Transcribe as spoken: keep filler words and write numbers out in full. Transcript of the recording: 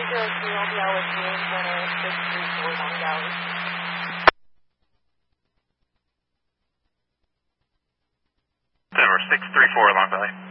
zero two, I'll be out with you, Center six three four Long Valley. Denver six three four Long Valley.